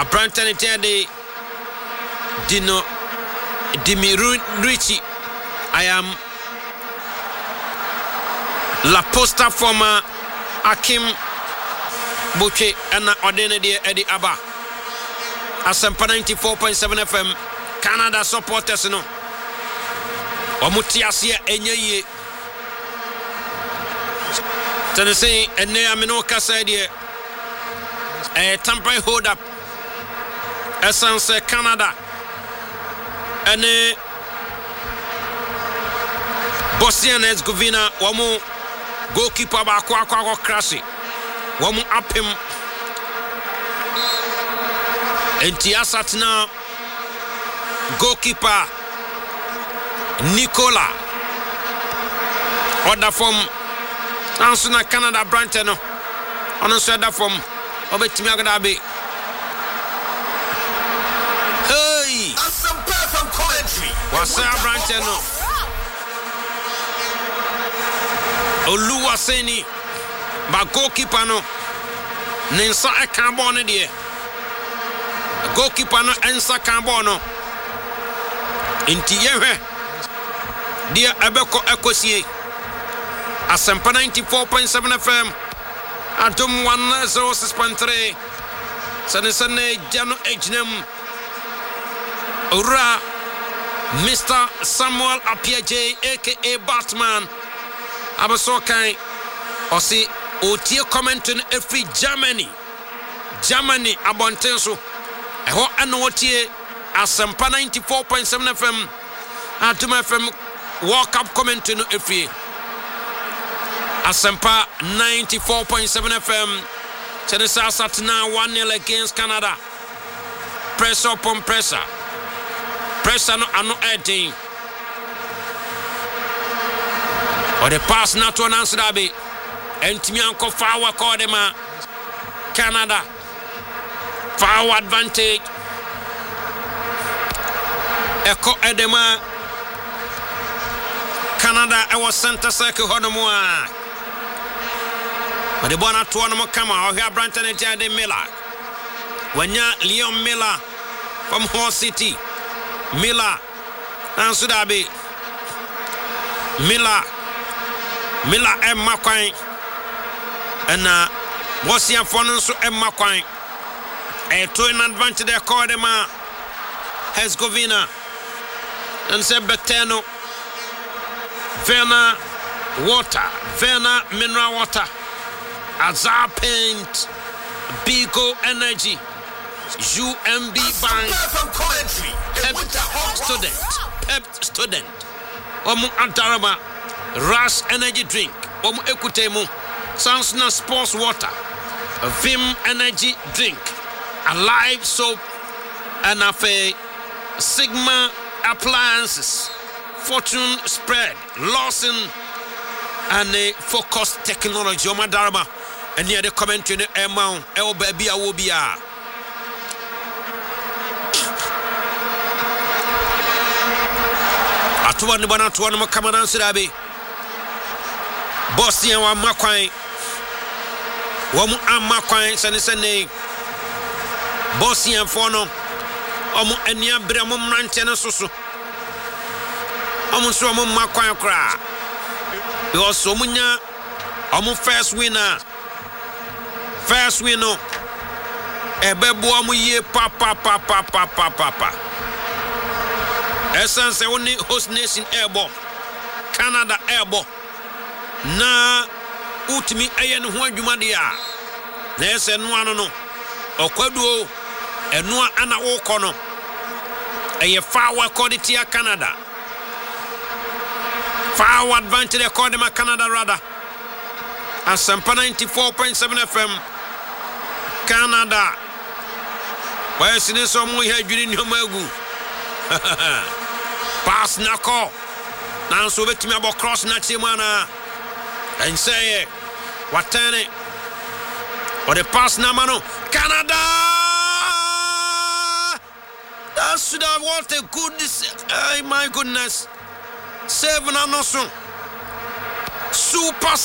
Abrantani Tede Dino Dimirucci. I am La Posta former Akim Buche and Ordinary Eddie Abba. Asempa 94.7 FM Canada supporters no. Omutiasia enye. Tennessee and near Minoka said here. A temporary hold up. Essence Canada. And Bosnia and Herzegovina. Wamu goalkeeper ba kwa crash. Wamu up him. Entiasat now. Goalkeeper Nicola. Order from Ansuna Canada Brantano. On a order from Obetimi Agadabi. Hey! What's up, Brantano? Oluwa Seni. But goalkeeper no. Nensa a carbon dear. Goalkeeper no ensa carbono. Inti yewe dia abeko ekosie Asempa 94.7 FM Atom 106.3 Sane Jano Ejnem Ura Mr. Samuel Apiaje aka Batman Abasokai Osi Otie commenting every Germany Abontenso Eho anotie Asempa 94.7 FM Atom FM Walk up commenting every Asempa 94.7 FM Tenesa Satina 1-0 against Canada. Pressure upon pressure. Pressure no editing. Or the pass not to announce Dabi. And Timianko forward Cordema. Canada. Forward advantage. Echo Edema. Canada, our center circle, Honomoa. But the Bona Tuanamo Kama, or here Branton and Jade Miller. When ya Leon Miller from Horse City. Miller, and Sudabi. Miller and Makwine. And what's your phone so and Makwine? A two in advantage, they call them Herzegovina. And said Beteno. Verna water, Verna mineral water, Azar paint, Bigo energy, UMB bank, Pep student, Omu Adaraba, Rush energy drink, Omu Ekutemu, Sansuna sports water, Vim energy drink, Alive soap, and a Sigma appliances. Fortune spread, Lawson, and a focus technology. Oma Darama, and near the commentary, Emma, El Baby Awobia. Atuan Banatuan Makamaran Sirabi Bosnia wa Makwai Wamu Amakwai Sanisane Bosnia Fono Omu Enya Bramum Rantana Susu. Omu so omu makwan kra. Because omunya omu first winner. First winner. Ebebo omu ye pa. Essence only host nation airbo. Canada airbo. Na utimi ayen ho adwuma dia. Na ese no ano no. Okwaduo eno ana wo kono. Eye fawa quality ya Canada. Forward advantage according to Canada rather. Asempa 94.7 FM. Canada. Why is this so much here during your magu? Pass Nako. Now so bet me about cross Nachimana. And say what turn it? Or the pass Namano. Canada! That should have what a goodness. Oh my goodness. 7 and also super